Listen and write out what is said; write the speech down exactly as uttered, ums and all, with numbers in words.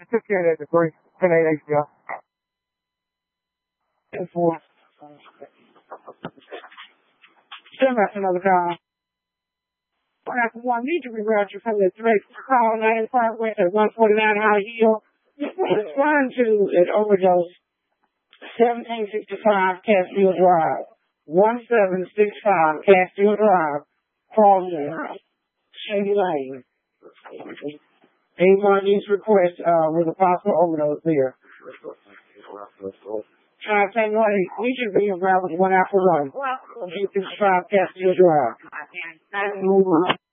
I took care of that at three, ten eight H D R. ten four. Send us another call. One after one, need to reroute you from the three call nine five west at one forty-nine High Hill. Respond to an overdose. seventeen sixty-five Castile Drive. one seven six five Castile Drive. Call in. Shady Lane. Any one of these requests uh, with a possible overdose here. Try to say, no, we should be around with one after one. Well, eight sixty-five Castile Drive.